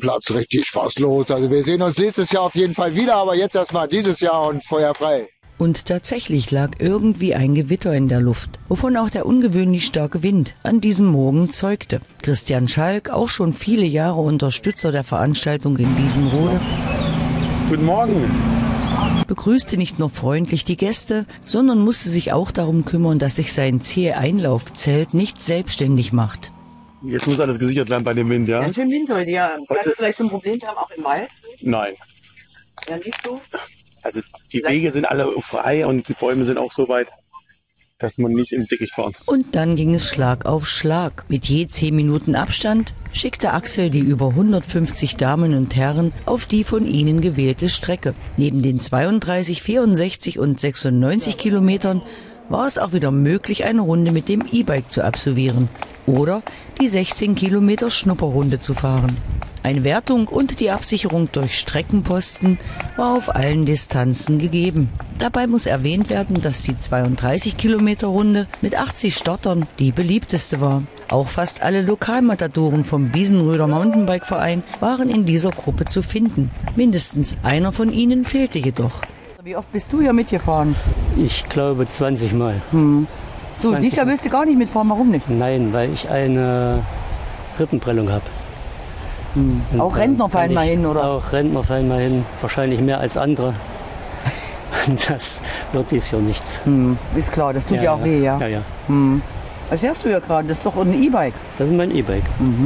Platz richtig was los. Also wir sehen uns nächstes Jahr auf jeden Fall wieder, aber jetzt erstmal dieses Jahr und feuerfrei. Und tatsächlich lag irgendwie ein Gewitter in der Luft, wovon auch der ungewöhnlich starke Wind an diesem Morgen zeugte. Christian Schalk, auch schon viele Jahre Unterstützer der Veranstaltung in Biesenrode, guten Morgen, begrüßte nicht nur freundlich die Gäste, sondern musste sich auch darum kümmern, dass sich sein zähe Einlaufzelt nicht selbstständig macht. Jetzt muss alles gesichert werden bei dem Wind, ja? Ganz schön Wind heute, ja. Kann das vielleicht so ein Problem haben, auch im Wald? Nein. Ja, nicht so? Also die Wege sind alle frei und die Bäume sind auch so weit, dass man nicht im Dickicht fahren. Und dann ging es Schlag auf Schlag. Mit je 10 Minuten Abstand schickte Axel die über 150 Damen und Herren auf die von ihnen gewählte Strecke. Neben den 32, 64 und 96 Kilometern war es auch wieder möglich, eine Runde mit dem E-Bike zu absolvieren oder die 16 Kilometer Schnupperrunde zu fahren. Eine Wertung und die Absicherung durch Streckenposten war auf allen Distanzen gegeben. Dabei muss erwähnt werden, dass die 32 Kilometer Runde mit 80 Startern die beliebteste war. Auch fast alle Lokalmatadoren vom Biesenröder Mountainbike-Verein waren in dieser Gruppe zu finden. Mindestens einer von ihnen fehlte jedoch. Wie oft bist du hier mitgefahren? Ich glaube 20 Mal. So, 20 dieses Jahr willst du gar nicht mitfahren, warum nicht? Nein, weil ich eine Rippenprellung habe. Auch Rentner fallen mal hin, oder? Auch Rentner fallen mal hin, wahrscheinlich mehr als andere. Das wird dies Jahr nichts. Ist klar, das tut ja auch weh, ja? Ja. Was fährst du ja gerade? Das ist doch ein E-Bike. Das ist mein E-Bike.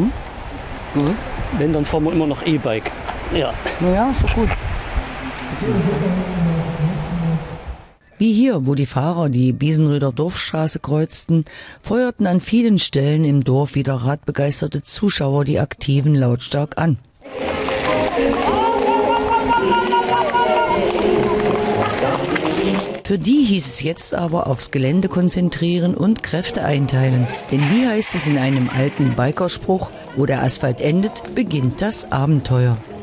Wenn, dann fahren wir immer noch E-Bike. Ja. Naja, ist doch gut. Wie hier, wo die Fahrer die Biesenröder Dorfstraße kreuzten, feuerten an vielen Stellen im Dorf wieder radbegeisterte Zuschauer die Aktiven lautstark an. Für die hieß es jetzt aber aufs Gelände konzentrieren und Kräfte einteilen. Denn wie heißt es in einem alten Bikerspruch, wo der Asphalt endet, beginnt das Abenteuer.